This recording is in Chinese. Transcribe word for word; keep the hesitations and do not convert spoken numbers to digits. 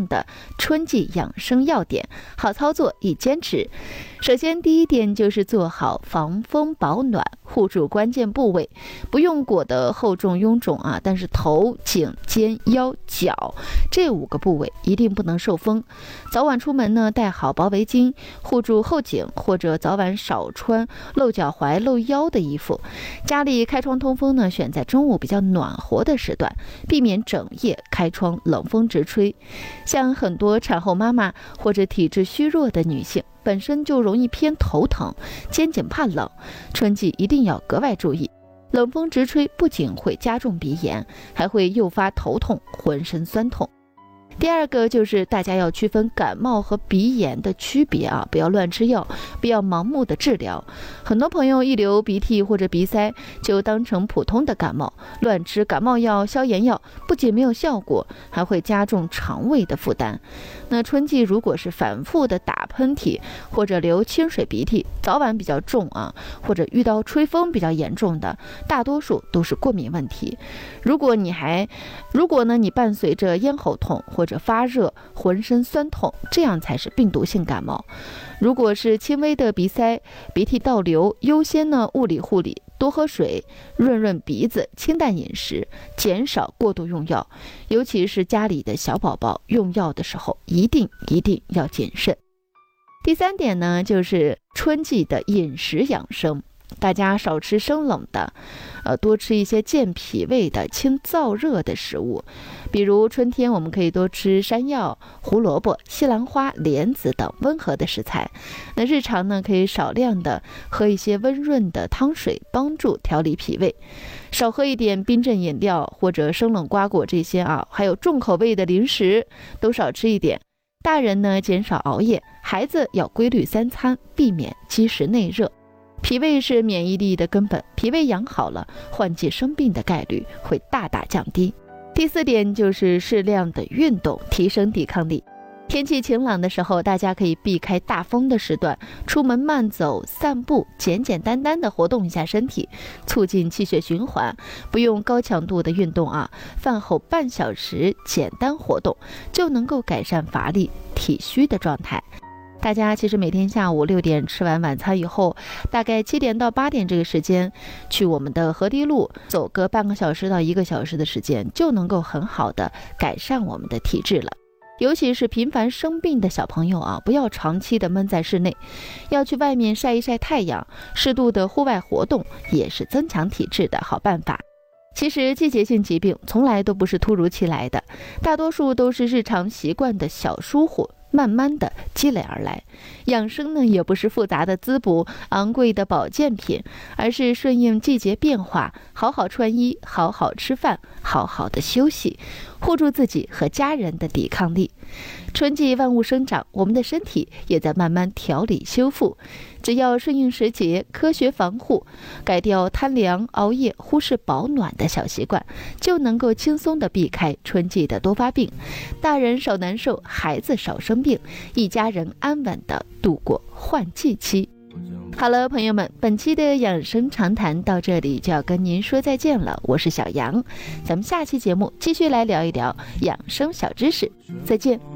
用的春季养生要点，好操作易坚持。首先第一点就是做好防风保暖，护住关键部位，不用裹得厚重臃肿啊，但是头、颈、肩、腰、脚这五个部位一定不能受风。早晚出门呢，带好薄围巾护住后颈，或者早晚少穿露脚踝、露腰的衣服。家里开窗通风呢，选在中午比较暖和的时段，避免整夜开窗冷风直吹。像很多产后妈妈或者体质虚弱的女性，本身就容易偏头疼，肩颈怕冷，春季一定要格外注意。冷风直吹不仅会加重鼻炎，还会诱发头痛、浑身酸痛。第二个就是大家要区分感冒和鼻炎的区别啊，不要乱吃药，不要盲目的治疗。很多朋友一流鼻涕或者鼻塞就当成普通的感冒，乱吃感冒药、消炎药，不仅没有效果，还会加重肠胃的负担。那春季如果是反复的打喷嚏或者流清水鼻涕，早晚比较重啊，或者遇到吹风比较严重的，大多数都是过敏问题。如果你还如果呢你伴随着咽喉痛或者发热、浑身酸痛，这样才是病毒性感冒。如果是轻微的鼻塞、鼻涕倒流，优先呢物理护理，多喝水，润润鼻子，清淡饮食，减少过度用药。尤其是家里的小宝宝用药的时候，一定一定要谨慎。第三点呢，就是春季的饮食养生。大家少吃生冷的，呃，多吃一些健脾胃的、清燥热的食物。比如春天我们可以多吃山药、胡萝卜、西兰花、莲子等温和的食材。那日常呢，可以少量的喝一些温润的汤水，帮助调理脾胃。少喝一点冰镇饮料或者生冷瓜果这些啊，还有重口味的零食都少吃一点。大人呢，减少熬夜，孩子要规律三餐，避免积食内热。脾胃是免疫力的根本，脾胃养好了，患季生病的概率会大大降低。第四点就是适量的运动，提升抵抗力。天气晴朗的时候，大家可以避开大风的时段，出门慢走、散步，简简单单的活动一下身体，促进气血循环。不用高强度的运动啊，饭后半小时简单活动就能够改善乏力、体虚的状态。大家其实每天下午六点吃完晚餐以后，大概七点到八点这个时间，去我们的河堤路走个半个小时到一个小时的时间，就能够很好的改善我们的体质了。尤其是频繁生病的小朋友啊，不要长期的闷在室内，要去外面晒一晒太阳，适度的户外活动也是增强体质的好办法。其实季节性疾病从来都不是突如其来的，大多数都是日常习惯的小疏忽，慢慢的积累而来。养生呢，也不是复杂的滋补、昂贵的保健品，而是顺应季节变化，好好穿衣，好好吃饭，好好的休息，护住自己和家人的抵抗力。春季万物生长，我们的身体也在慢慢调理修复。只要顺应时节，科学防护，改掉贪凉、熬夜、忽视保暖的小习惯，就能够轻松的避开春季的多发病。大人少难受，孩子少生病，一家人安稳的度过换季期。好了，朋友们，本期的养生长谈到这里就要跟您说再见了。我是小杨，咱们下期节目继续来聊一聊养生小知识，再见。